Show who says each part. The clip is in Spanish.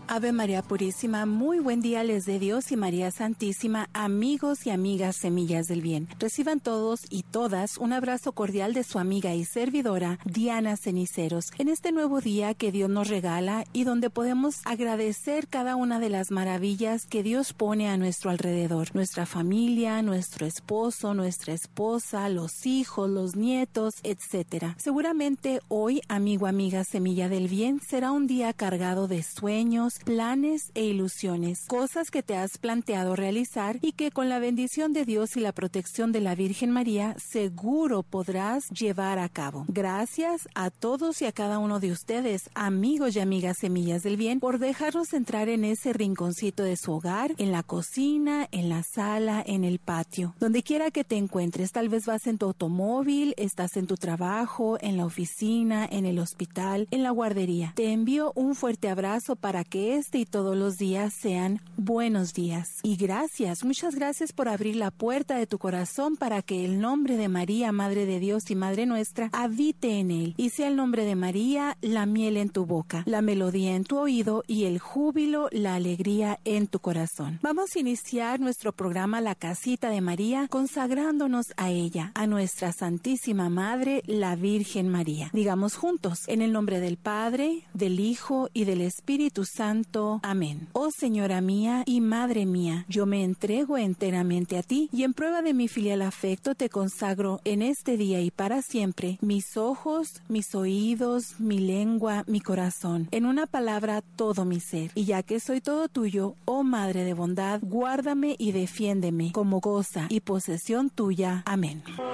Speaker 1: Ave María Purísima, muy buen día les dé Dios y María Santísima, amigos y amigas Semillas del Bien. Reciban todos y todas un abrazo cordial de su amiga y servidora, Diana Ceniceros, en este nuevo día que Dios nos regala y donde podemos agradecer cada una de las maravillas que Dios pone a nuestro alrededor. Nuestra familia, nuestro esposo, nuestra esposa, los hijos, los nietos, etc. Seguramente hoy, amigo, amiga Semilla del Bien, será un día cargado de sueños, planes e ilusiones, cosas que te has planteado realizar y que con la bendición de Dios y la protección de la Virgen María seguro podrás llevar a cabo. Gracias a todos y a cada uno de ustedes, amigos y amigas Semillas del Bien, por dejarnos entrar en ese rinconcito de su hogar, en la cocina, en la sala, en el patio, donde quiera que te encuentres. Tal vez vas en tu automóvil, estás en tu trabajo, en la oficina, en el hospital, en la guardería. Te envío un fuerte abrazo para que este y todos los días sean buenos días. Y gracias, muchas gracias por abrir la puerta de tu corazón para que el nombre de María, Madre de Dios y Madre nuestra, habite en él y sea el nombre de María la miel en tu boca, la melodía en tu oído y el júbilo, la alegría en tu corazón. Vamos a iniciar nuestro programa La Casita de María consagrándonos a ella, a nuestra Santísima Madre, la Virgen María. Digamos juntos, en el nombre del Padre, del Hijo y del Espíritu Santo. Amén. Oh Señora mía y Madre mía, yo me entrego enteramente a ti y en prueba de mi filial afecto te consagro en este día y para siempre mis ojos, mis oídos, mi lengua, mi corazón, en una palabra todo mi ser. Y ya que soy todo tuyo, oh Madre de bondad, guárdame y defiéndeme como cosa y posesión tuya. Amén.